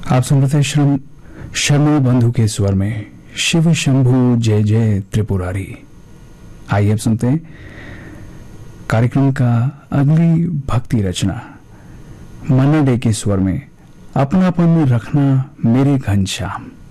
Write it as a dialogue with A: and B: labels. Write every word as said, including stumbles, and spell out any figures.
A: आप सुन रहे थे श्रम शर्मा बंधु के स्वर में शिव शंभु जय जय त्रिपुरारी। आइए अब सुनते हैं कार्यक्रम का अगली भक्ति रचना मन्ना डे के स्वर में अपनापन रखना मेरे घनश्याम।